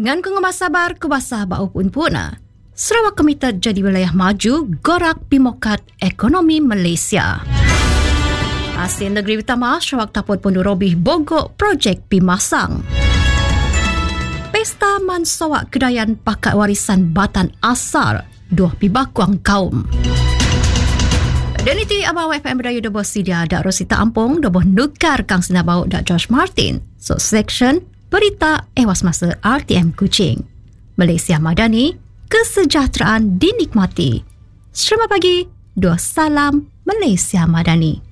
Ngan kong sabar kubasa bau pun. Sarawak komited jadi wilayah maju gorak pimokat ekonomi Malaysia. Asin negeri utama Sarawak taput Pondorobi bogok projek Pimasang. Pesta Mansawak Kedayan Pakat Warisan Batan Asar 2 Pibakuang Kaum. Dan itu abang FM Berdaya Doboh Sidia dak Rosita Ampong Doboh Nukar Kang Sinabau dak George Martin. So section Berita Ewas Masa RTM Kuching. Malaysia Madani, kesejahteraan dinikmati. Selamat pagi, dua salam Malaysia Madani.